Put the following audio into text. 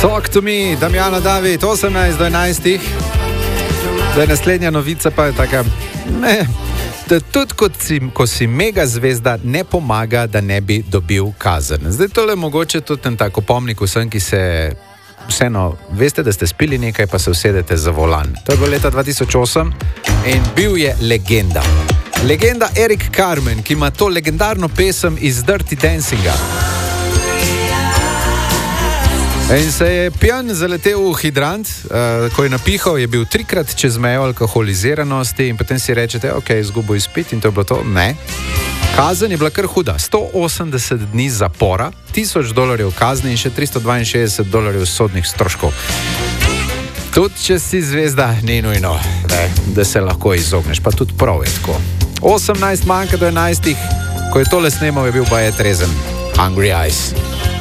Talk to me, Damjana David, 18 do 11. Zdaj naslednja novica pa je taka, da tudi ko si mega zvezda, ne pomaga, da ne bi dobil kazen. Zdaj tole je mogoče tudi en tak opomnik vsem, ki se vseeno, veste, da ste spili nekaj, pa se usedete za volan. To je bilo leta 2008 in bil je legenda. Legenda Eric Carmen, ki ima to legendarno pesem iz Dirty Dancinga. In se je pijan zaletel v hidrant, ko je napihal, je bil 3-krat čez mejo alkoholiziranosti in potem si rečete, ok, izgubo izpit in to je bilo to. Ne. Kazen je bila kar huda, 180 dni zapora, $1000 kazni in še $362 sodnih stroškov. Tudi če si zvezda, ni nujno, da se lahko izogneš, pa tudi prav je tako. 18 manjka do 11, ko je tole snemal, je bil pa je trezen. Hungry Eyes.